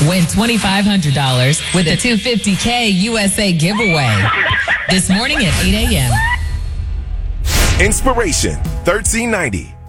Win $2,500 with a $250K USA giveaway. This morning at 8 a.m. Inspiration 1390.